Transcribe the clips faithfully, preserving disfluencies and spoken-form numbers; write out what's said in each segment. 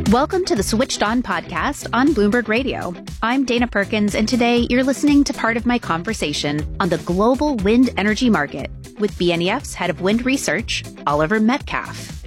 Welcome to the Switched On podcast on Bloomberg Radio. I'm Dana Perkins, and today you're listening to part of my conversation on the global wind energy market with B N E F's head of wind research, Oliver Metcalf.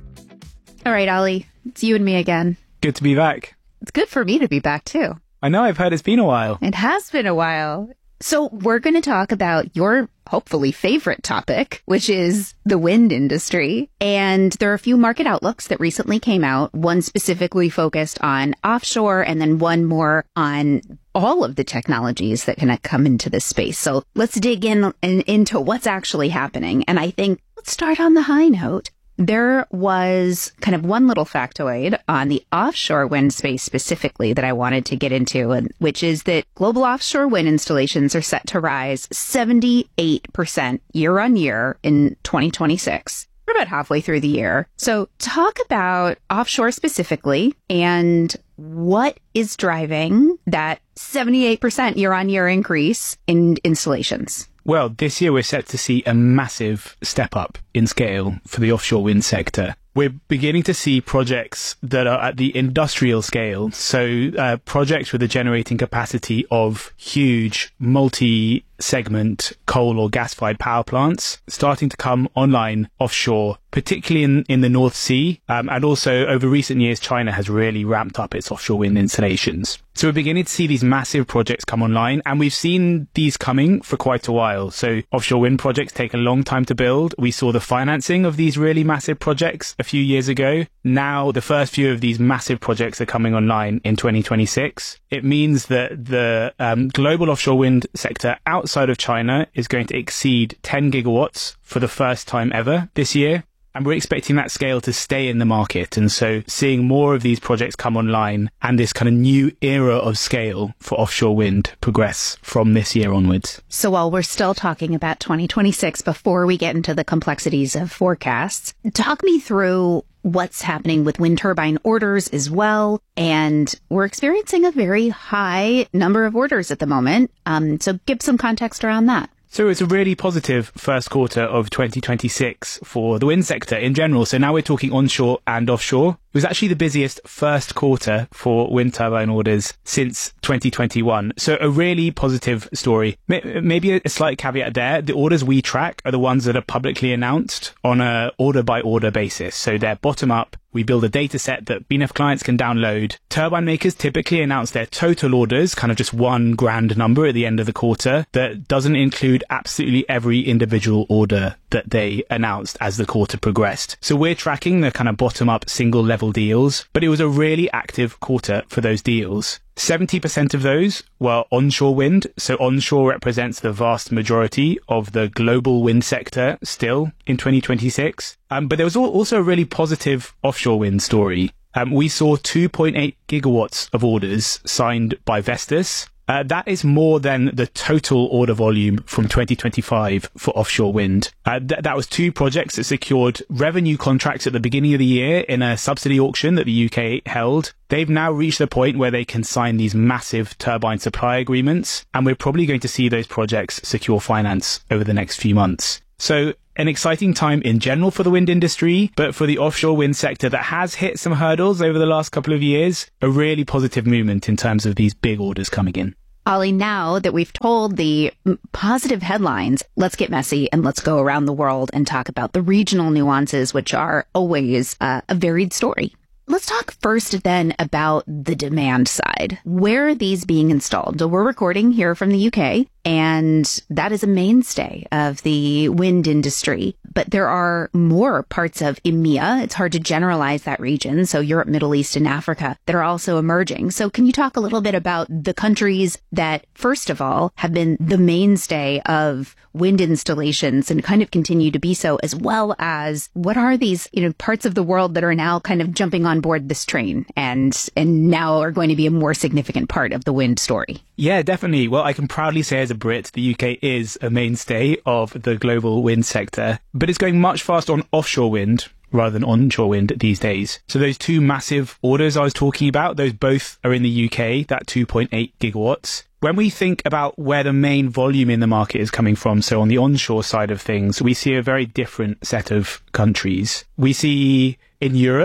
All right, Ollie, it's you and me again. Good to be back. It's good for me to be back, too. I know, I've heard it's been a while. It has been a while. So we're going to talk about your hopefully favorite topic, which is the wind industry. And there are a few market outlooks that recently came out, one specifically focused on offshore and then one more on all of the technologies that can come into this space. So let's dig in, in into what's actually happening. And I think let's start on the high note. There was kind of one little factoid on the offshore wind space specifically that I wanted to get into, and which is that global offshore wind installations are set to rise seventy-eight percent year on year in twenty twenty-six. We're about halfway through the year. So talk about offshore specifically and what is driving that seventy-eight percent year on year increase in installations. Well, this year we're set to see a massive step up in scale for the offshore wind sector. We're beginning to see projects that are at the industrial scale. So uh, projects with a generating capacity of huge multi-segment coal or gas-fired power plants starting to come online offshore, particularly in, in the North Sea. Um, and also over recent years, China has really ramped up its offshore wind installations. So we're beginning to see these massive projects come online, and we've seen these coming for quite a while. So offshore wind projects take a long time to build. We saw the financing of these really massive projects a few years ago. Now the first few of these massive projects are coming online in twenty twenty-six. It means that the um, global offshore wind sector outside of China is going to exceed ten gigawatts for the first time ever this year. And we're expecting that scale to stay in the market. And so seeing more of these projects come online and this kind of new era of scale for offshore wind progress from this year onwards. So while we're still talking about twenty twenty-six, before we get into the complexities of forecasts, talk me through what's happening with wind turbine orders as well. And we're experiencing a very high number of orders at the moment. Um, so give some context around that. So it's a really positive first quarter of twenty twenty-six for the wind sector in general. So now we're talking onshore and offshore. It was actually the busiest first quarter for wind turbine orders since twenty twenty-one. So a really positive story. Maybe a slight caveat there. The orders we track are the ones that are publicly announced on a order by order basis. So they're bottom up. We build a data set that B N E F clients can download. Turbine makers typically announce their total orders, kind of just one grand number at the end of the quarter that doesn't include absolutely every individual order that they announced as the quarter progressed. So we're tracking the kind of bottom up single level deals, but it was a really active quarter for those deals. seventy percent of those were onshore wind. So onshore represents the vast majority of the global wind sector still in twenty twenty-six. Um, but there was also a really positive offshore wind story. Um, we saw two point eight gigawatts of orders signed by Vestas. Uh, that is more than the total order volume from twenty twenty-five for offshore wind. Uh, th- that was two projects that secured revenue contracts at the beginning of the year in a subsidy auction that the U K held. They've now reached the point where they can sign these massive turbine supply agreements, and we're probably going to see those projects secure finance over the next few months. So an exciting time in general for the wind industry, but for the offshore wind sector that has hit some hurdles over the last couple of years, a really positive movement in terms of these big orders coming in. Ollie, now that we've told the positive headlines, let's get messy and let's go around the world and talk about the regional nuances, which are always uh, a varied story. Let's talk first then about the demand side. Where are these being installed? So we're recording here from the U K, and that is a mainstay of the wind industry. But there are more parts of E M E A, it's hard to generalize that region, so Europe, Middle East, and Africa, that are also emerging. So can you talk a little bit about the countries that, first of all, have been the mainstay of wind installations and kind of continue to be so, as well as what are these, you know, parts of the world that are now kind of jumping on board this train and and now are going to be a more significant part of the wind story? Yeah, definitely. Well, I can proudly say as a Brit, the U K is a mainstay of the global wind sector, but it's going much faster on offshore wind rather than onshore wind these days. So those two massive orders I was talking about, those both are in the U K, that two point eight gigawatts. When we think about where the main volume in the market is coming from, so on the onshore side of things, we see a very different set of countries. We see in Europe,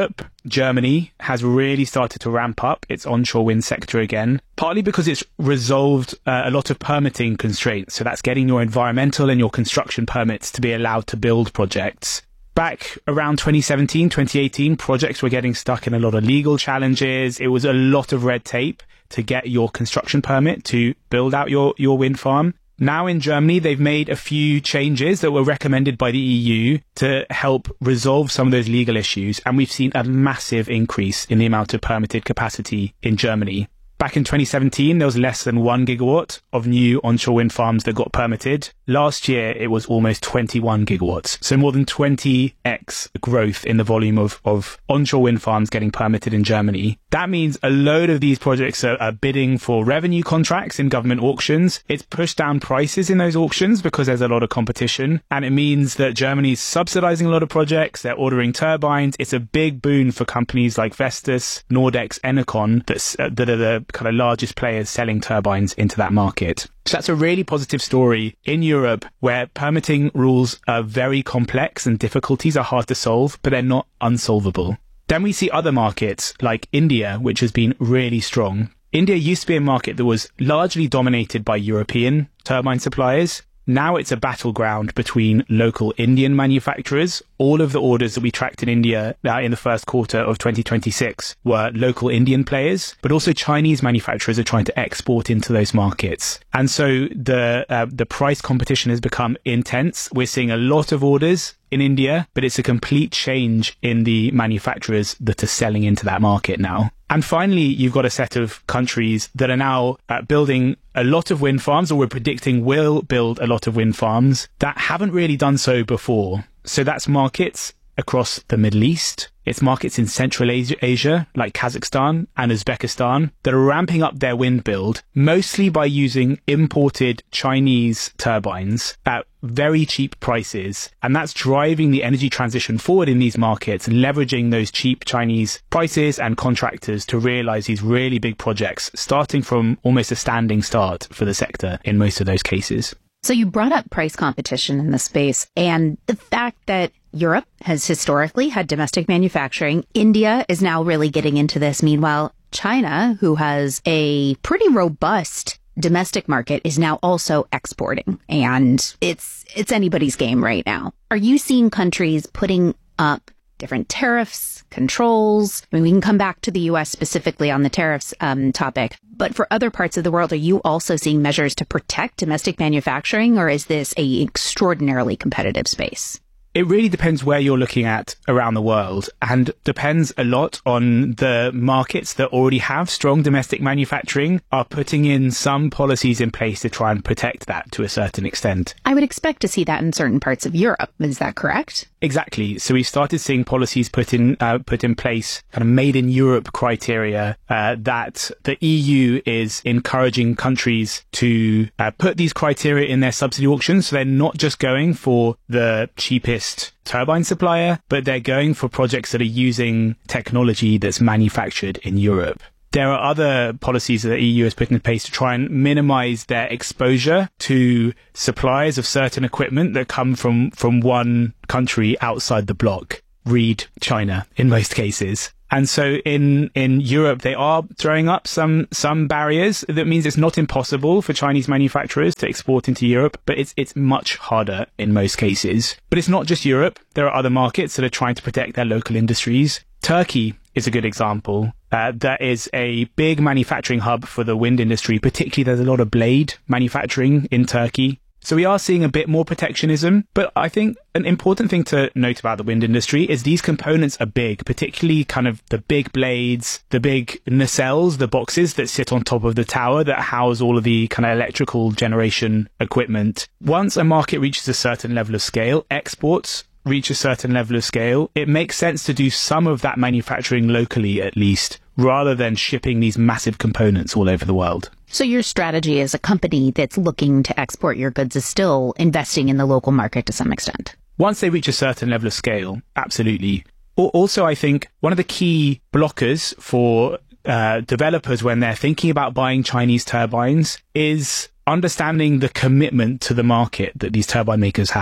Germany has really started to ramp up its onshore wind sector again, partly because it's resolved uh, a lot of permitting constraints. So that's getting your environmental and your construction permits to be allowed to build projects. Back around twenty seventeen, twenty eighteen, projects were getting stuck in a lot of legal challenges. It was a lot of red tape to get your construction permit to build out your, your wind farm. Now in Germany, they've made a few changes that were recommended by the E U to help resolve some of those legal issues. And we've seen a massive increase in the amount of permitted capacity in Germany. Back in twenty seventeen, there was less than one gigawatt of new onshore wind farms that got permitted. Last year, it was almost twenty-one gigawatts. So more than twenty x growth in the volume of, of onshore wind farms getting permitted in Germany. That means a load of these projects are, are bidding for revenue contracts in government auctions. It's pushed down prices in those auctions because there's a lot of competition. And it means that Germany's subsidizing a lot of projects. They're ordering turbines. It's a big boon for companies like Vestas, Nordex, Enercon that's, uh, that are the kind of largest players selling turbines into that market. So that's a really positive story in Europe where permitting rules are very complex and difficulties are hard to solve, but they're not unsolvable. Then we see other markets like India, which has been really strong. India used to be a market that was largely dominated by European turbine suppliers. Now it's a battleground between local Indian manufacturers. All of the orders that we tracked in India uh, in the first quarter of twenty twenty-six were local Indian players, but also Chinese manufacturers are trying to export into those markets. And so the uh, the price competition has become intense. We're seeing a lot of orders in India, but it's a complete change in the manufacturers that are selling into that market now. And finally, you've got a set of countries that are now uh, building a lot of wind farms, or we're predicting will build a lot of wind farms that haven't really done so before. So that's markets across the Middle East. It's markets in Central Asia, Asia, like Kazakhstan and Uzbekistan, that are ramping up their wind build, mostly by using imported Chinese turbines at very cheap prices. And that's driving the energy transition forward in these markets, leveraging those cheap Chinese prices and contractors to realize these really big projects, starting from almost a standing start for the sector in most of those cases. So you brought up price competition in the space and the fact that Europe has historically had domestic manufacturing. India is now really getting into this. Meanwhile, China, who has a pretty robust domestic market, is now also exporting. And it's it's anybody's game right now. Are you seeing countries putting up different tariffs, controls? I mean, we can come back to the U S specifically on the tariffs um, topic. But for other parts of the world, are you also seeing measures to protect domestic manufacturing, or is this a extraordinarily competitive space? It really depends where you're looking at around the world, and depends a lot on the markets that already have strong domestic manufacturing are putting in some policies in place to try and protect that to a certain extent. I would expect to see that in certain parts of Europe. Is that correct? Exactly. So we started seeing policies put in uh, put in place, kind of made in Europe criteria uh, that the E U is encouraging countries to uh, put these criteria in their subsidy auctions. So they're not just going for the cheapest turbine supplier, but they're going for projects that are using technology that's manufactured in Europe. There are other policies that the E U has put in place to try and minimize their exposure to suppliers of certain equipment that come from, from one country outside the bloc. Read China in most cases. And so in, in Europe, they are throwing up some, some barriers. That means it's not impossible for Chinese manufacturers to export into Europe, but it's, it's much harder in most cases. But it's not just Europe. There are other markets that are trying to protect their local industries. Turkey is a good example. Uh, that is a big manufacturing hub for the wind industry. Particularly, there's a lot of blade manufacturing in Turkey. So we are seeing a bit more protectionism, but I think an important thing to note about the wind industry is these components are big, particularly kind of the big blades, the big nacelles, the boxes that sit on top of the tower that house all of the kind of electrical generation equipment. Once a market reaches a certain level of scale, exports reach a certain level of scale, it makes sense to do some of that manufacturing locally at least, rather than shipping these massive components all over the world. So your strategy as a company that's looking to export your goods is still investing in the local market to some extent? Once they reach a certain level of scale, absolutely. Also, I think one of the key blockers for uh, developers when they're thinking about buying Chinese turbines is understanding the commitment to the market that these turbine makers have.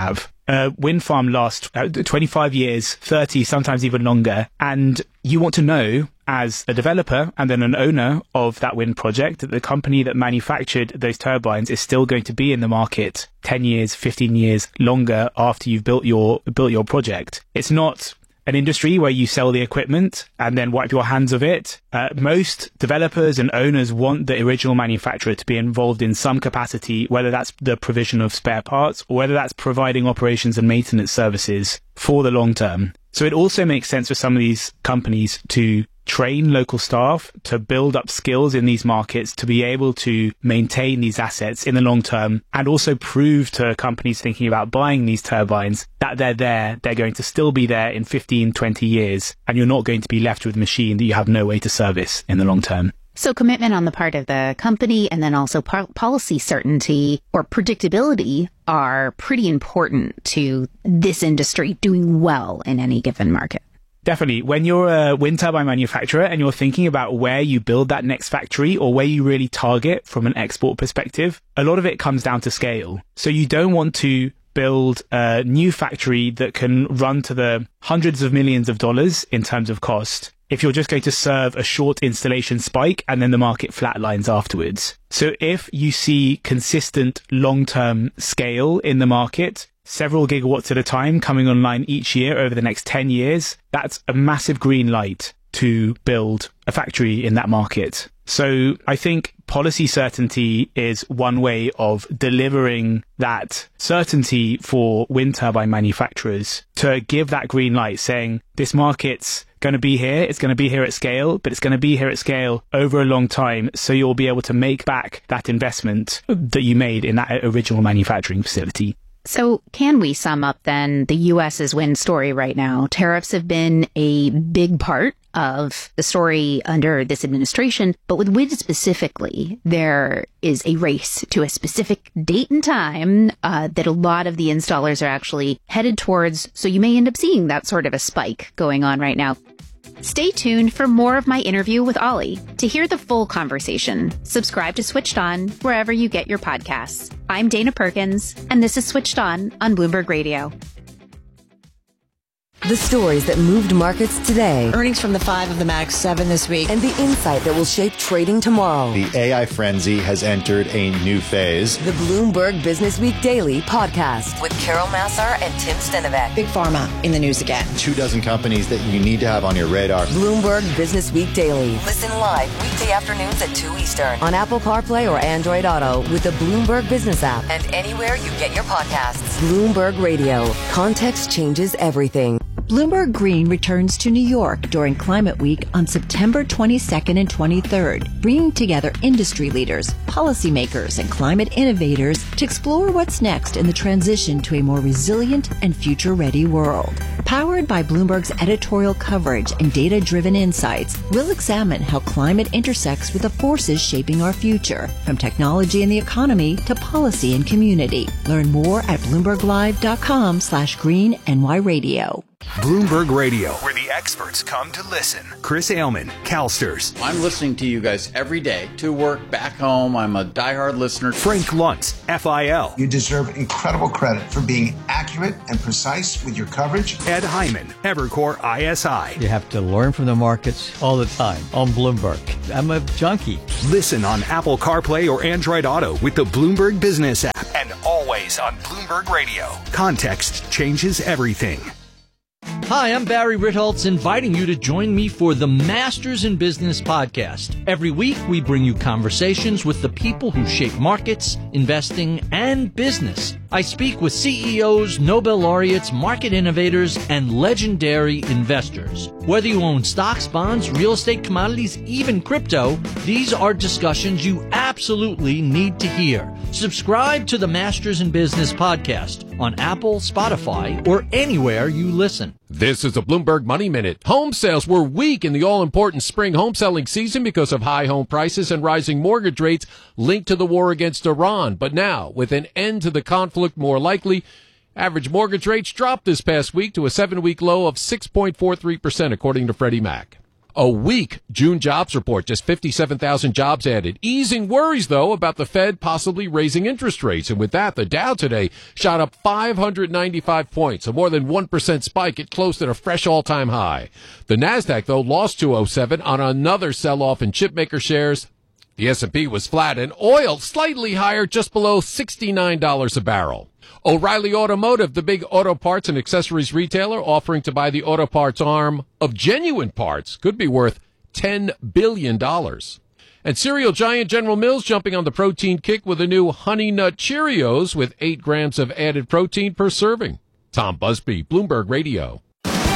a wind farm lasts uh, twenty-five years, thirty, sometimes even longer. And you want to know, as a developer and then an owner of that wind project, that the company that manufactured those turbines is still going to be in the market ten years, fifteen years longer after you've built your built your project. It's not an industry where you sell the equipment and then wipe your hands of it. Uh, most developers and owners want the original manufacturer to be involved in some capacity, whether that's the provision of spare parts or whether that's providing operations and maintenance services for the long term. So it also makes sense for some of these companies to train local staff to build up skills in these markets to be able to maintain these assets in the long term, and also prove to companies thinking about buying these turbines that they're there, they're going to still be there in fifteen, twenty years, and you're not going to be left with a machine that you have no way to service in the long term. So commitment on the part of the company and then also po- policy certainty or predictability are pretty important to this industry doing well in any given market. Definitely. When you're a wind turbine manufacturer and you're thinking about where you build that next factory or where you really target from an export perspective, a lot of it comes down to scale. So you don't want to build a new factory that can run to the hundreds of millions of dollars in terms of cost if you're just going to serve a short installation spike and then the market flatlines afterwards. So if you see consistent long-term scale in the market, several gigawatts at a time coming online each year over the next ten years, that's a massive green light to build a factory in that market. So I think policy certainty is one way of delivering that certainty for wind turbine manufacturers to give that green light, saying this market's going to be here, it's going to be here at scale, but it's going to be here at scale over a long time, so you'll be able to make back that investment that you made in that original manufacturing facility. So can we sum up then the U S's wind story right now? Tariffs have been a big part of the story under this administration, but with wind specifically, there is a race to a specific date and time uh, that a lot of the installers are actually headed towards. So you may end up seeing that sort of a spike going on right now. Stay tuned for more of my interview with Ollie. To hear the full conversation, subscribe to Switched On wherever you get your podcasts. I'm Dana Perkins, and this is Switched On on Bloomberg Radio. The stories that moved markets today. Earnings from the five of the Max seven this week. And the insight that will shape trading tomorrow. The A I frenzy has entered a new phase. The Bloomberg Business Week Daily podcast with Carol Massar and Tim Stenovec. Big Pharma in the news again. Two dozen companies that you need to have on your radar. Bloomberg Business Week Daily. Listen live weekday afternoons at two Eastern on Apple CarPlay or Android Auto with the Bloomberg Business app and anywhere you get your podcasts. Bloomberg Radio. Context changes everything. Bloomberg Green returns to New York during Climate Week on September twenty-second and twenty-third, bringing together industry leaders, policymakers, and climate innovators to explore what's next in the transition to a more resilient and future-ready world. Powered by Bloomberg's editorial coverage and data-driven insights, we'll examine how climate intersects with the forces shaping our future, from technology and the economy to policy and community. Learn more at bloomberglive.com slash green NY radio. Bloomberg Radio, where the experts come to listen. Chris Ailman, CalSTRS. I'm listening to you guys every day, to work, back home. I'm a diehard listener. Frank Luntz, F I L. You deserve incredible credit for being accurate and precise with your coverage. Ed Hyman, Evercore I S I. You have to learn from the markets all the time on Bloomberg. I'm a junkie. Listen on Apple CarPlay or Android Auto with the Bloomberg Business app. And always on Bloomberg Radio. Context changes everything. Hi, I'm Barry Ritholtz, inviting you to join me for the Masters in Business podcast. Every week, we bring you conversations with the people who shape markets, investing, and business. I speak with C E Os, Nobel laureates, market innovators, and legendary investors. Whether you own stocks, bonds, real estate, commodities, even crypto, these are discussions you absolutely need to hear. Subscribe to the Masters in Business podcast on Apple, Spotify, or anywhere you listen. This is a Bloomberg Money Minute. Home sales were weak in the all-important spring home selling season because of high home prices and rising mortgage rates linked to the war against Iran. But now, with an end to the conflict more likely, average mortgage rates dropped this past week to a seven-week low of six point four three percent, according to Freddie Mac. A weak June jobs report, just fifty-seven thousand jobs added. Easing worries, though, about the Fed possibly raising interest rates. And with that, the Dow today shot up five hundred ninety-five points, a more than one percent spike. It closed at a fresh all-time high. The Nasdaq, though, lost two oh seven on another sell-off in chipmaker shares. The S and P was flat, and oil slightly higher, just below sixty-nine dollars a barrel. O'Reilly Automotive, the big auto parts and accessories retailer, offering to buy the auto parts arm of Genuine Parts, could be worth ten billion dollars. And cereal giant General Mills jumping on the protein kick with a new Honey Nut Cheerios with eight grams of added protein per serving. Tom Busby, Bloomberg Radio.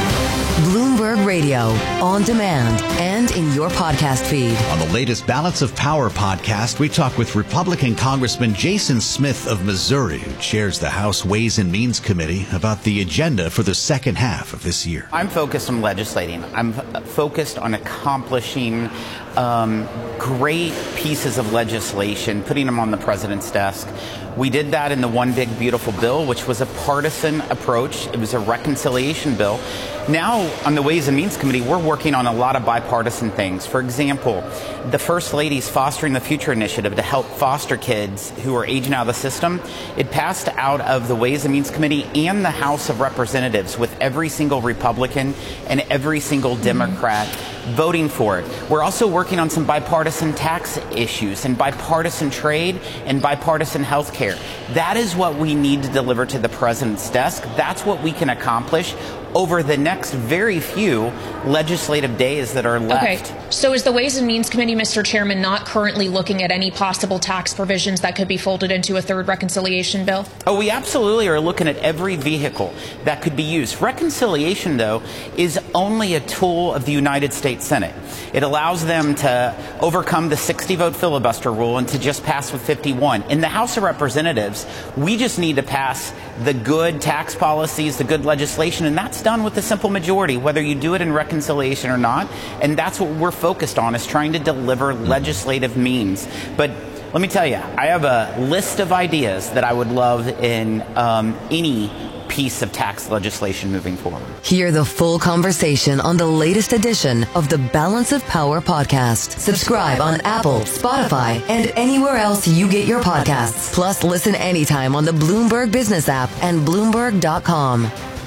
Bloomberg Radio, on demand and in your podcast feed. On the latest Balance of Power podcast, we talk with Republican Congressman Jason Smith of Missouri, who chairs the House Ways and Means Committee, about the agenda for the second half of this year. I'm focused on legislating. I'm f- focused on accomplishing um, great pieces of legislation, putting them on the president's desk. We did that in the One Big Beautiful Bill, which was a partisan approach. It was a reconciliation bill. Now, on the Ways and Means Committee, we're working on a lot of bipartisan things. For example, the First Lady's Fostering the Future initiative to help foster kids who are aging out of the system. It passed out of the Ways and Means Committee and the House of Representatives, with every single Republican and every single Democrat voting for it. We're also working on some bipartisan tax issues and bipartisan trade and bipartisan health care. That is what we need to deliver to the president's desk. That's what we can accomplish over the next very few legislative days that are left. Okay. So is the Ways and Means Committee, Mister Chairman, not currently looking at any possible tax provisions that could be folded into a third reconciliation bill? Oh, we absolutely are looking at every vehicle that could be used. Reconciliation, though, is only a tool of the United States Senate. It allows them to overcome the sixty-vote filibuster rule and to just pass with fifty-one. In the House of Representatives, we just need to pass the good tax policies, the good legislation, and that's done with a simple majority, whether you do it in reconciliation or not. And that's what we're focused on, is trying to deliver legislative means. But let me tell you, I have a list of ideas that I would love in um, any piece of tax legislation moving forward. Hear the full conversation on the latest edition of the Balance of Power podcast. Subscribe on Apple, Spotify, and anywhere else you get your podcasts. Plus, listen anytime on the Bloomberg Business app and Bloomberg dot com.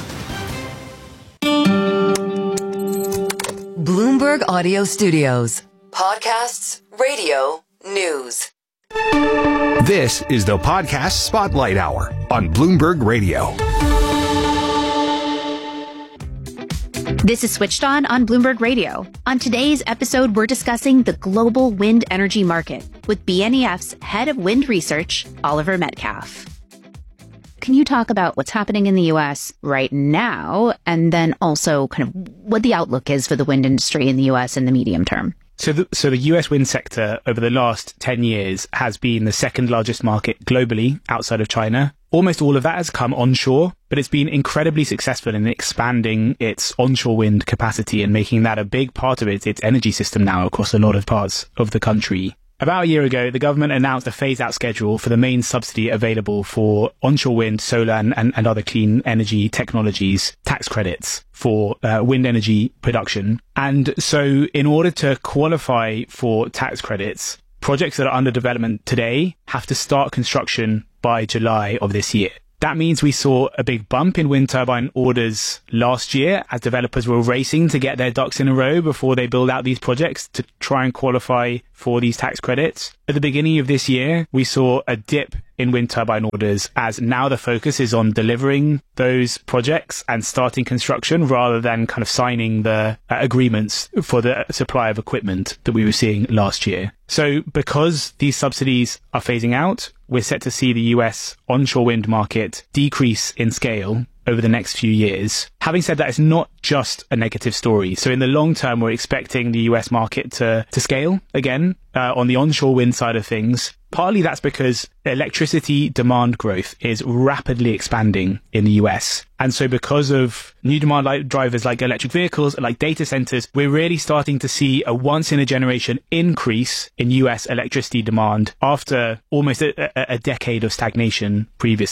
Bloomberg Audio Studios. Podcasts, radio, news. This is the Podcast Spotlight Hour on Bloomberg Radio. This is Switched On on Bloomberg Radio. On today's episode, we're discussing the global wind energy market with B N E F's head of wind research, Oliver Metcalf. Can you talk about what's happening in the U S right now, and then also kind of what the outlook is for the wind industry in the U S in the medium term? So the, so the U S wind sector over the last ten years has been the second largest market globally outside of China. Almost all of that has come onshore, but it's been incredibly successful in expanding its onshore wind capacity and making that a big part of it, its energy system now across a lot of parts of the country. About a year ago, the government announced a phase-out schedule for the main subsidy available for onshore wind, solar, and, and, and other clean energy technologies, tax credits for uh, wind energy production. And so in order to qualify for tax credits, projects that are under development today have to start construction by July of this year. That means we saw a big bump in wind turbine orders last year as developers were racing to get their ducks in a row before they build out these projects to try and qualify for these tax credits. At the beginning of this year, we saw a dip in wind turbine orders as now the focus is on delivering those projects and starting construction rather than kind of signing the uh, agreements for the supply of equipment that we were seeing last year. So because these subsidies are phasing out, we're set to see the U S onshore wind market decrease in scale over the next few years. Having said that, it's not just a negative story. So in the long term, we're expecting the U S market to, to scale again uh, on the onshore wind side of things. Partly that's because electricity demand growth is rapidly expanding in the U S. And so because of new demand like drivers like electric vehicles, like data centers, we're really starting to see a once in a generation increase in U S electricity demand after almost a, a, a decade of stagnation previously.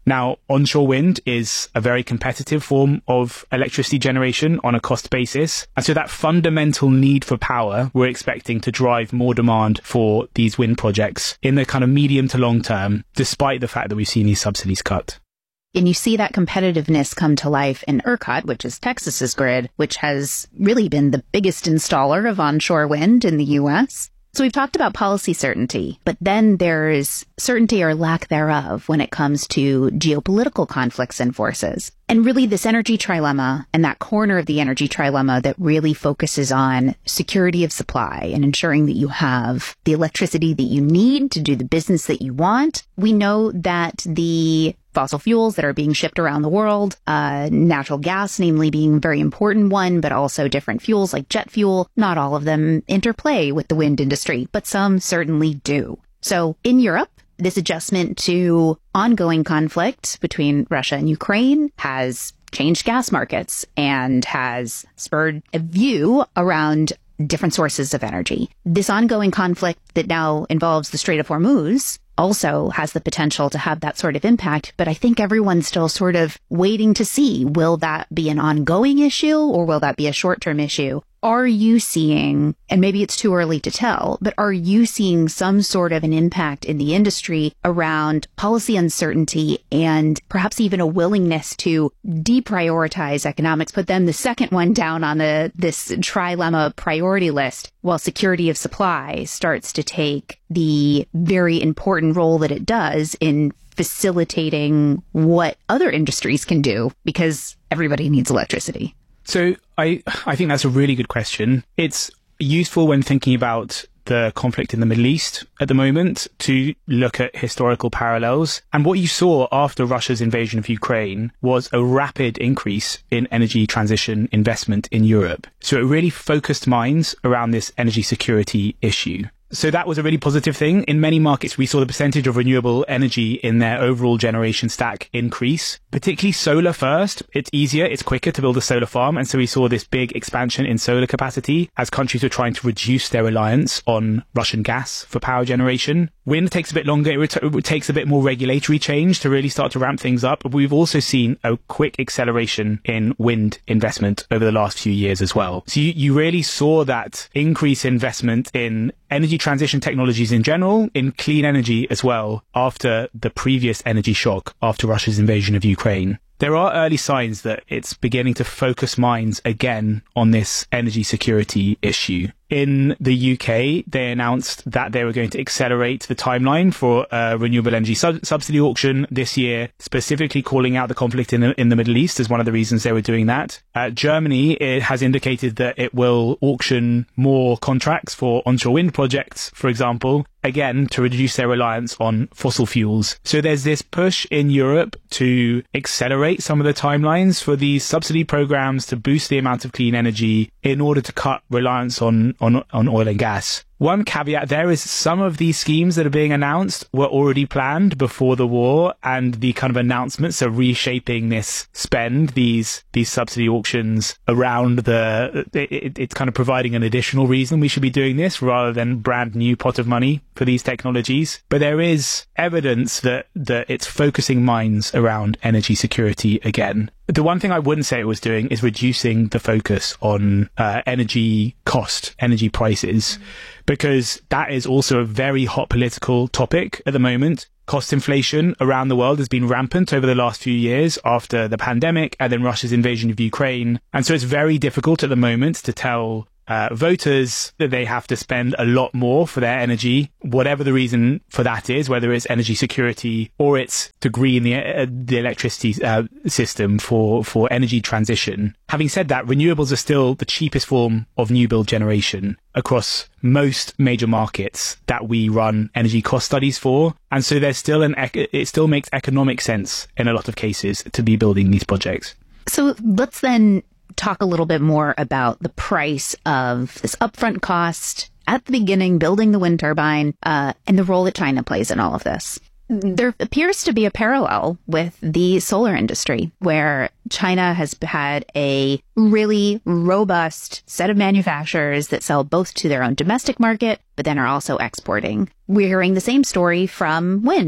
Now, onshore wind is a very competitive form of electricity generation on a cost basis. And so that fundamental need for power, we're expecting to drive more demand for these wind projects in the kind of medium to long term, despite the fact that we've seen these subsidies cut. And you see that competitiveness come to life in ERCOT, which is Texas's grid, which has really been the biggest installer of onshore wind in the U S. So we've talked about policy certainty, but then there's certainty or lack thereof when it comes to geopolitical conflicts and forces. And really this energy trilemma and that corner of the energy trilemma that really focuses on security of supply and ensuring that you have the electricity that you need to do the business that you want. We know that the fossil fuels that are being shipped around the world, uh, natural gas, namely being a very important one, but also different fuels like jet fuel. Not all of them interplay with the wind industry, but some certainly do. So in Europe, this adjustment to ongoing conflict between Russia and Ukraine has changed gas markets and has spurred a view around different sources of energy. This ongoing conflict that now involves the Strait of Hormuz also has the potential to have that sort of impact, but I think everyone's still sort of waiting to see, will that be an ongoing issue or will that be a short-term issue? Are you seeing, and maybe it's too early to tell, but are you seeing some sort of an impact in the industry around policy uncertainty and perhaps even a willingness to deprioritize economics, put them the second one down on the, this trilemma priority list, while security of supply starts to take the very important role that it does in facilitating what other industries can do because everybody needs electricity? So I I think that's a really good question. It's useful when thinking about the conflict in the Middle East at the moment to look at historical parallels. And what you saw after Russia's invasion of Ukraine was a rapid increase in energy transition investment in Europe. So it really focused minds around this energy security issue. So that was a really positive thing. In many markets, we saw the percentage of renewable energy in their overall generation stack increase, particularly solar first. It's easier, it's quicker to build a solar farm. And so we saw this big expansion in solar capacity as countries were trying to reduce their reliance on Russian gas for power generation. Wind takes a bit longer. It, ret- it takes a bit more regulatory change to really start to ramp things up. But we've also seen a quick acceleration in wind investment over the last few years as well. So you, you really saw that increase in investment in energy transition technologies in general, in clean energy as well, after the previous energy shock after Russia's invasion of Ukraine. There are early signs that it's beginning to focus minds again on this energy security issue. In the U K, they announced that they were going to accelerate the timeline for a renewable energy sub- subsidy auction this year, specifically calling out the conflict in the, in the Middle East as one of the reasons they were doing that. Uh, Germany it has indicated that it will auction more contracts for onshore wind projects, for example, again, to reduce their reliance on fossil fuels. So there's this push in Europe to accelerate some of the timelines for these subsidy programs to boost the amount of clean energy in order to cut reliance on on, on oil and gas. One caveat there is some of these schemes that are being announced were already planned before the war, and the kind of announcements are reshaping this spend, these these subsidy auctions around the, it, it's kind of providing an additional reason we should be doing this rather than brand new pot of money for these technologies. But there is evidence that, that it's focusing minds around energy security again. The one thing I wouldn't say it was doing is reducing the focus on uh, energy cost, energy prices, because that is also a very hot political topic at the moment. Cost inflation around the world has been rampant over the last few years after the pandemic and then Russia's invasion of Ukraine. And so it's very difficult at the moment to tell Uh, voters that they have to spend a lot more for their energy, whatever the reason for that is, whether it's energy security or it's to green the, uh, the electricity uh, system for, for energy transition. Having said that, renewables are still the cheapest form of new build generation across most major markets that we run energy cost studies for. And so there's still an, ec- it still makes economic sense in a lot of cases to be building these projects. So let's then talk a little bit more about the price of this upfront cost at the beginning, building the wind turbine, uh, and the role that China plays in all of this. There appears to be a parallel with the solar industry, where China has had a really robust set of manufacturers that sell both to their own domestic market, but then are also exporting. We're hearing the same story from wind.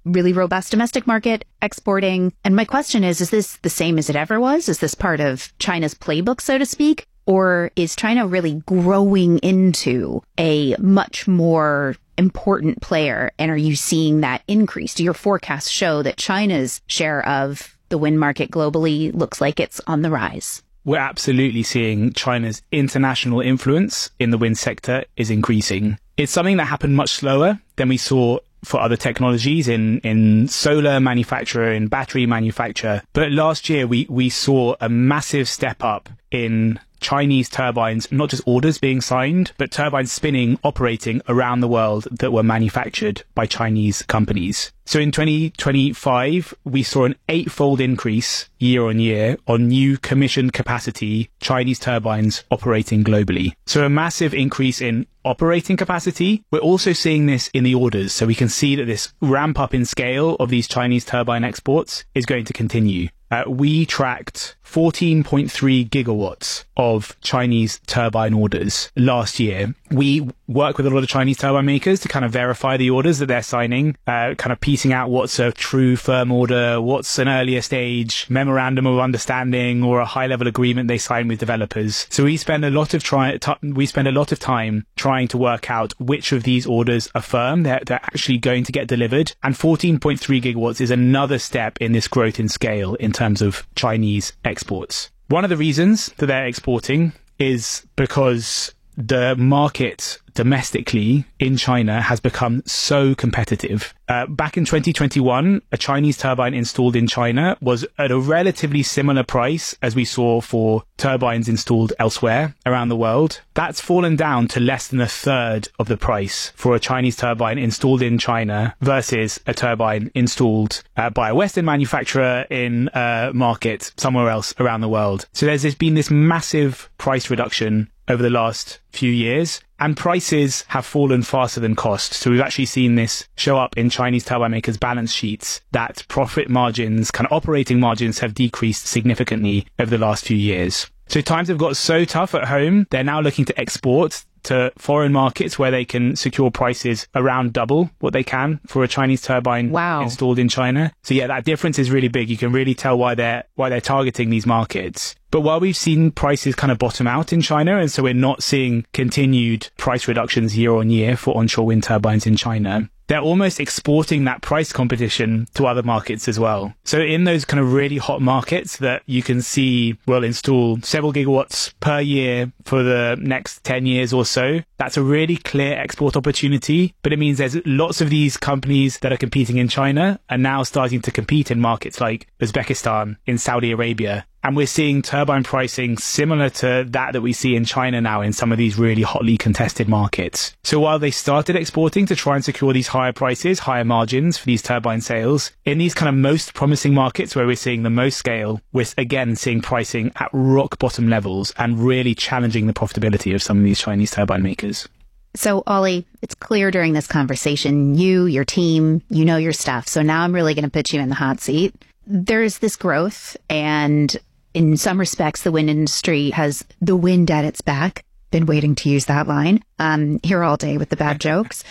really robust domestic market, exporting. And my question is, is this the same as it ever was? Is this part of China's playbook, so to speak? Or is China really growing into a much more important player? And are you seeing that increase? Do your forecasts show that China's share of the wind market globally looks like it's on the rise? We're absolutely seeing China's international influence in the wind sector is increasing. It's something that happened much slower than we saw for other technologies in, in solar manufacture, in battery manufacture. But last year, we, we saw a massive step up in Chinese turbines, not just orders being signed, but turbines spinning, operating around the world that were manufactured by Chinese companies. So in twenty twenty-five, we saw an eightfold increase year on year on new commissioned capacity Chinese turbines operating globally. So a massive increase in operating capacity. We're also seeing this in the orders. So we can see that this ramp up in scale of these Chinese turbine exports is going to continue. Uh, we tracked fourteen point three gigawatts of Chinese turbine orders last year. We work with a lot of Chinese turbine makers to kind of verify the orders that they're signing, uh, kind of piecing out what's a true firm order, what's an earlier stage memorandum of understanding or a high level agreement they sign with developers. So we spend a lot of try, t- we spend a lot of time trying to work out which of these orders are firm, they're, they're actually going to get delivered. And fourteen point three gigawatts is another step in this growth in scale in terms of Chinese exports. One of the reasons that they're exporting is because the market domestically in China has become so competitive. Uh, back in twenty twenty-one, a Chinese turbine installed in China was at a relatively similar price as we saw for turbines installed elsewhere around the world. That's fallen down to less than a third of the price for a Chinese turbine installed in China versus a turbine installed uh, by a Western manufacturer in a market somewhere else around the world. So there's this, been this massive price reduction over the last few years, and prices have fallen faster than cost. So we've actually seen this show up in Chinese turbine makers' balance sheets, that profit margins, kind of operating margins, have decreased significantly over the last few years. So times have got so tough at home, they're now looking to export to foreign markets where they can secure prices around double what they can for a Chinese turbine wow. installed in China. So yeah, that difference is really big. You can really tell why they're why they're targeting these markets. But while we've seen prices kind of bottom out in China, and so we're not seeing continued price reductions year on year for onshore wind turbines in China, they're almost exporting that price competition to other markets as well. So in those kind of really hot markets that you can see will install several gigawatts per year for the next ten years or so, that's a really clear export opportunity. But it means there's lots of these companies that are competing in China are now starting to compete in markets like Uzbekistan, in Saudi Arabia. And we're seeing turbine pricing similar to that that we see in China now in some of these really hotly contested markets. So while they started exporting to try and secure these higher prices, higher margins for these turbine sales, in these kind of most promising markets where we're seeing the most scale, we're again seeing pricing at rock bottom levels and really challenging the profitability of some of these Chinese turbine makers. So, Ollie, it's clear during this conversation, you, your team, you know your stuff. So now I'm really going to put you in the hot seat. There's this growth, and in some respects, the wind industry has the wind at its back. Been waiting to use that line um, here all day with the bad jokes.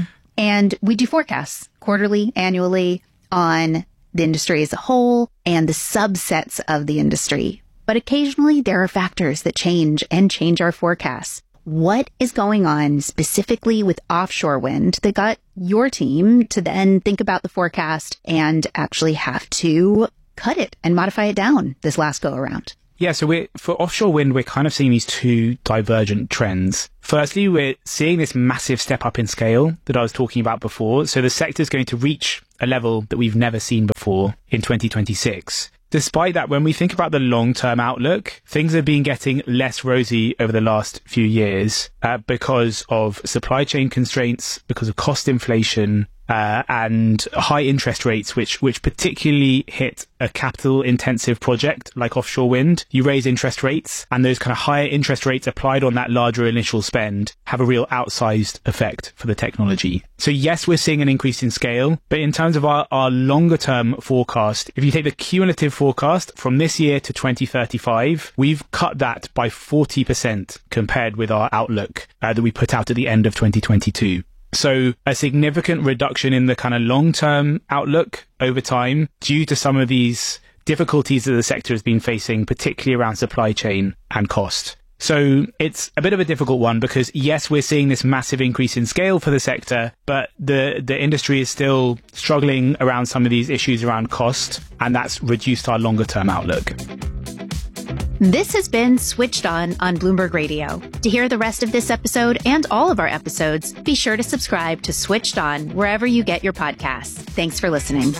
And we do forecasts quarterly, annually on the industry as a whole and the subsets of the industry. But occasionally there are factors that change and change our forecasts. What is going on specifically with offshore wind that got your team to then think about the forecast and actually have to cut it and modify it down this last go around? Yeah, so we're, for offshore wind, we're kind of seeing these two divergent trends. Firstly, we're seeing this massive step up in scale that I was talking about before. So the sector is going to reach a level that we've never seen before in twenty twenty-six. Despite that, when we think about the long-term outlook, things have been getting less rosy over the last few years uh, because of supply chain constraints, because of cost inflation, uh, and high interest rates, which which particularly hit a capital-intensive project like offshore wind. You raise interest rates, and those kind of higher interest rates applied on that larger initial spend have a real outsized effect for the technology. So yes, we're seeing an increase in scale, but in terms of our, our longer-term forecast, if you take the cumulative forecast from this year to twenty thirty-five, we've cut that by forty percent compared with our outlook uh, that we put out at the end of twenty twenty-two. So a significant reduction in the kind of long-term outlook over time due to some of these difficulties that the sector has been facing, particularly around supply chain and cost. So it's a bit of a difficult one because, yes, we're seeing this massive increase in scale for the sector, but the, the industry is still struggling around some of these issues around cost, and that's reduced our longer term outlook. This has been Switched On on Bloomberg Radio. To hear the rest of this episode and all of our episodes, be sure to subscribe to Switched On wherever you get your podcasts. Thanks for listening.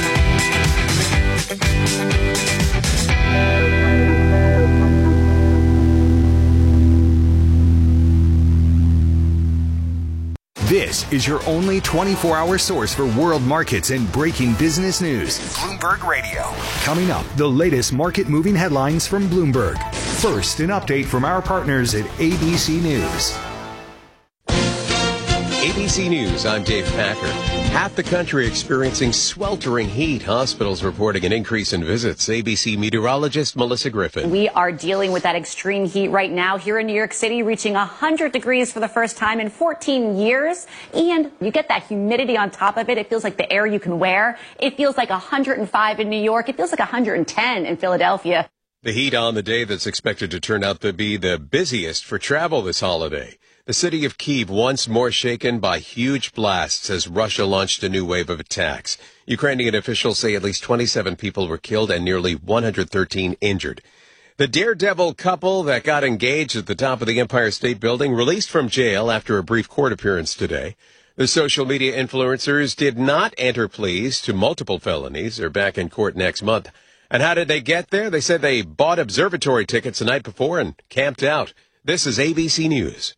This is your only twenty-four hour source for world markets and breaking business news. Bloomberg Radio. Coming up, the latest market moving headlines from Bloomberg. First, an update from our partners at A B C News. A B C News, I'm Dave Packer. Half the country experiencing sweltering heat. Hospitals reporting an increase in visits. A B C meteorologist Melissa Griffin. We are dealing with that extreme heat right now here in New York City, reaching one hundred degrees for the first time in fourteen years. And you get that humidity on top of it. It feels like the air you can wear. It feels like one hundred five in New York. It feels like one hundred ten in Philadelphia. The heat on the day that's expected to turn out to be the busiest for travel this holiday. The city of Kyiv once more shaken by huge blasts as Russia launched a new wave of attacks. Ukrainian officials say at least twenty-seven people were killed and nearly one hundred thirteen injured. The daredevil couple that got engaged at the top of the Empire State Building released from jail after a brief court appearance today. The social media influencers did not enter pleas to multiple felonies. They're back in court next month. And how did they get there? They said they bought observatory tickets the night before and camped out. This is A B C News.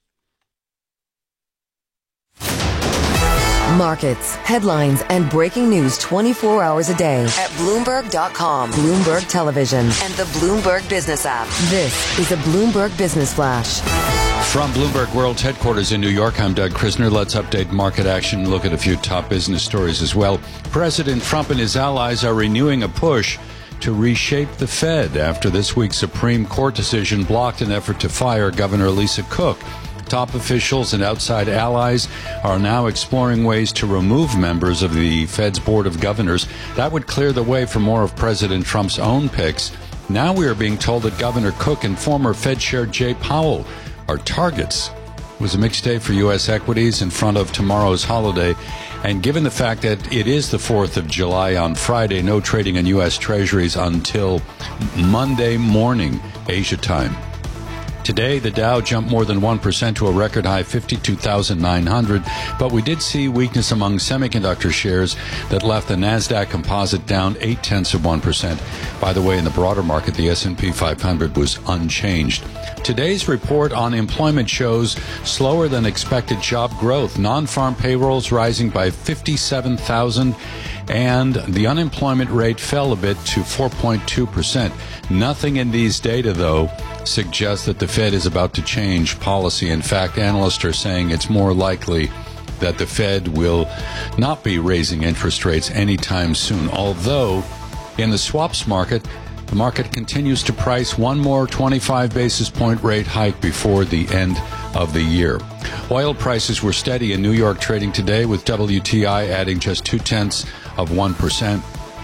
Markets, headlines, and breaking news twenty-four hours a day at Bloomberg dot com, Bloomberg Television, and the Bloomberg Business app. This is a Bloomberg Business Flash. From Bloomberg World Headquarters in New York, I'm Doug Krisner. Let's update market action, look at a few top business stories as well. President Trump and his allies are renewing a push to reshape the Fed after this week's Supreme Court decision blocked an effort to fire Governor Lisa Cook. Top officials and outside allies are now exploring ways to remove members of the Fed's Board of Governors. That would clear the way for more of President Trump's own picks. Now we are being told that Governor Cook and former Fed Chair Jay Powell are targets. It was a mixed day for U S equities in front of tomorrow's holiday. And given the fact that it is the fourth of July on Friday, no trading in U S Treasuries until Monday morning, Asia time. Today, the Dow jumped more than one percent to a record high fifty-two thousand nine hundred, but we did see weakness among semiconductor shares that left the NASDAQ composite down eight tenths of one percent. By the way, in the broader market, the S and P five hundred was unchanged. Today's report on employment shows slower than expected job growth. Non-farm payrolls rising by fifty-seven thousand, and the unemployment rate fell a bit to four point two percent. Nothing in these data, though, suggests that the Fed is about to change policy. In fact, analysts are saying it's more likely that the Fed will not be raising interest rates anytime soon. Although, in the swaps market, the market continues to price one more twenty-five basis point rate hike before the end of the year. Oil prices were steady in New York trading today, with W T I adding just two tenths of one percent.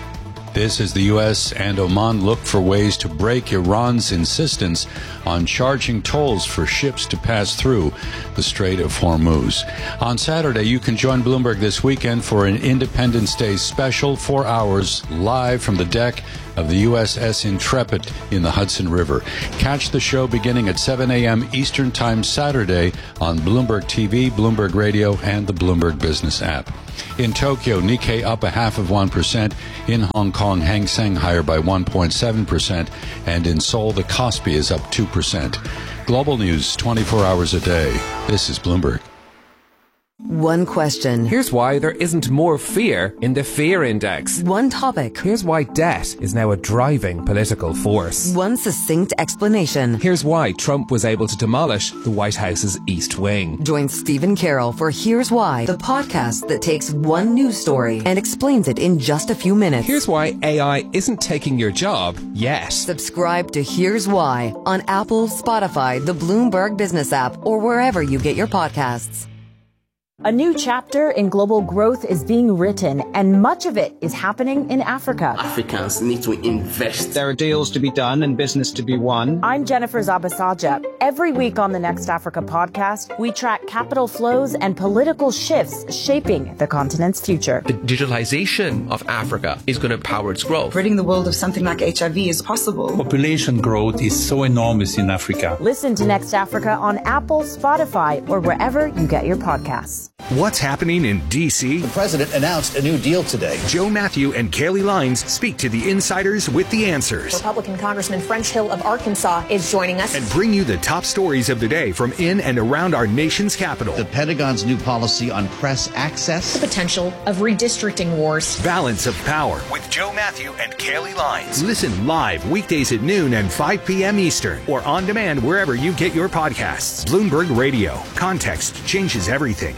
This as the U S and Oman look for ways to break Iran's insistence on charging tolls for ships to pass through the Strait of Hormuz. On Saturday, you can join Bloomberg this weekend for an Independence Day special, four hours live from the deck of the U S S Intrepid in the Hudson River. Catch the show beginning at seven a.m. Eastern Time Saturday on Bloomberg T V, Bloomberg Radio, and the Bloomberg Business app. In Tokyo, Nikkei up a half of one percent. In Hong Kong, Hang Seng higher by one point seven percent. And in Seoul, the Kospi is up two percent. Global news twenty-four hours a day. This is Bloomberg. One question. Here's why there isn't more fear in the fear index. One topic. Here's why debt is now a driving political force. One succinct explanation. Here's why Trump was able to demolish the White House's East Wing. Join Stephen Carroll for Here's Why, the podcast that takes one news story and explains it in just a few minutes. Here's why A I isn't taking your job yet. Subscribe to Here's Why on Apple, Spotify, the Bloomberg Business app, or wherever you get your podcasts. A new chapter in global growth is being written, and much of it is happening in Africa. Africans need to invest. There are deals to be done and business to be won. I'm Jennifer Zabasaja. Every week on the Next Africa podcast, we track capital flows and political shifts shaping the continent's future. The digitalization of Africa is going to power its growth. Ridding the world of something like H I V is possible. Population growth is so enormous in Africa. Listen to Next Africa on Apple, Spotify, or wherever you get your podcasts. What's happening in D C? The president announced a new deal today. Joe Matthew and Kaylee Lines speak to the insiders with the answers. Republican Congressman French Hill of Arkansas is joining us. And bring you the top stories of the day from in and around our nation's capital. The Pentagon's new policy on press access. The potential of redistricting wars. Balance of Power with Joe Matthew and Kaylee Lines. Listen live weekdays at noon and five p.m. Eastern or on demand wherever you get your podcasts. Bloomberg Radio. Context changes everything.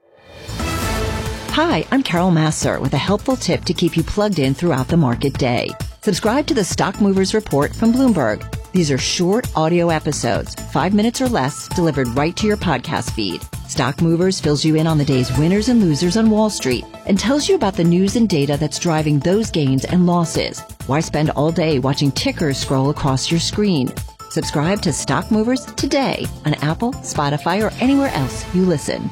Hi, I'm Carol Masser with a helpful tip to keep you plugged in throughout the market day. Subscribe to the Stock Movers Report from Bloomberg. These are short audio episodes, five minutes or less, delivered right to your podcast feed. Stock Movers fills you in on the day's winners and losers on Wall Street and tells you about the news and data that's driving those gains and losses. Why spend all day watching tickers scroll across your screen? Subscribe to Stock Movers today on Apple, Spotify, or anywhere else you listen.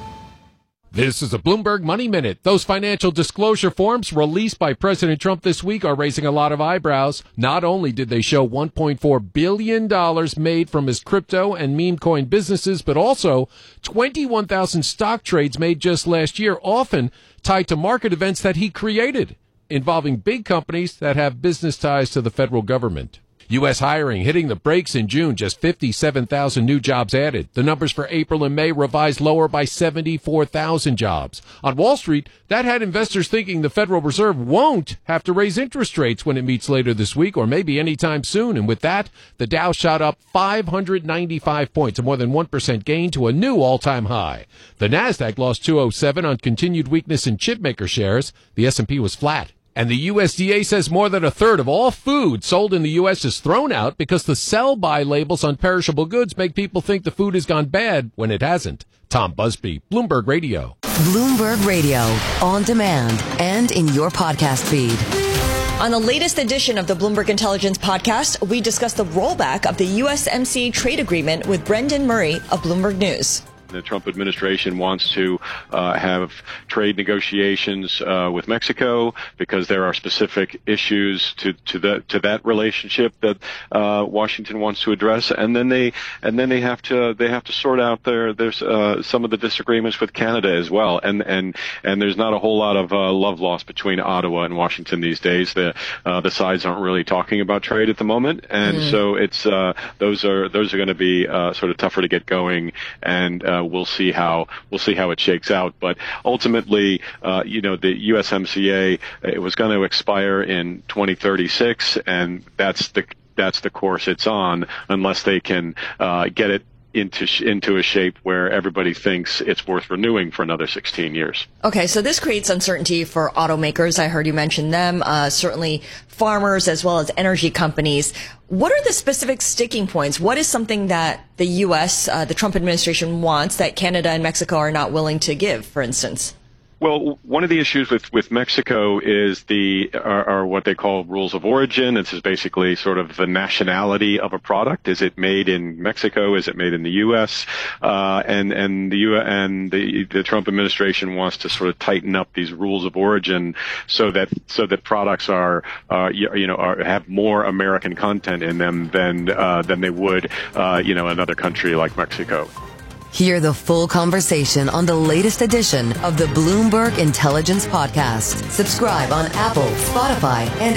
This is a Bloomberg Money Minute. Those financial disclosure forms released by President Trump this week are raising a lot of eyebrows. Not only did they show one point four billion dollars made from his crypto and meme coin businesses, but also twenty-one thousand stock trades made just last year, often tied to market events that he created, involving big companies that have business ties to the federal government. U S hiring hitting the brakes in June, just fifty-seven thousand new jobs added. The numbers for April and May revised lower by seventy-four thousand jobs. On Wall Street, that had investors thinking the Federal Reserve won't have to raise interest rates when it meets later this week or maybe anytime soon. And with that, the Dow shot up five hundred ninety-five points, a more than one percent gain to a new all-time high. The Nasdaq lost two oh seven on continued weakness in chipmaker shares. The S and P was flat. And the U S D A says more than a third of all food sold in the U S is thrown out because the sell-by labels on perishable goods make people think the food has gone bad when it hasn't. Tom Busby, Bloomberg Radio. Bloomberg Radio, on demand and in your podcast feed. On the latest edition of the Bloomberg Intelligence podcast, we discuss the rollback of the U S M C A trade agreement with Brendan Murray of Bloomberg News. The Trump administration wants to uh, have trade negotiations uh, with Mexico because there are specific issues to to that to that relationship that uh, Washington wants to address, and then they and then they have to they have to sort out their there's uh, some of the disagreements with Canada as well, and and and there's not a whole lot of uh, love lost between Ottawa and Washington these days. The uh, the sides aren't really talking about trade at the moment, and mm. so it's uh, those are those are going to be uh, sort of tougher to get going, and uh, we'll see how we'll see how it shakes out. But ultimately, uh, you know, the U S M C A, it was going to expire in twenty thirty-six, and that's the that's the course it's on, unless they can uh, get it into sh- into a shape where everybody thinks it's worth renewing for another sixteen years. Okay, so this creates uncertainty for automakers. I heard you mention them, uh, certainly farmers as well as energy companies. What are the specific sticking points? What is something that the U S, uh, the Trump administration wants that Canada and Mexico are not willing to give, for instance? Well, one of the issues with, with Mexico is the are, are what they call rules of origin. This is basically sort of the nationality of a product. Is it made in Mexico? Is it made in the U S? Uh, and and the U and the the Trump administration wants to sort of tighten up these rules of origin so that so that products are uh, you, you know are, have more American content in them than uh, than they would uh, you know another country like Mexico. Hear the full conversation on the latest edition of the Bloomberg Intelligence Podcast. Subscribe on Apple, Spotify, and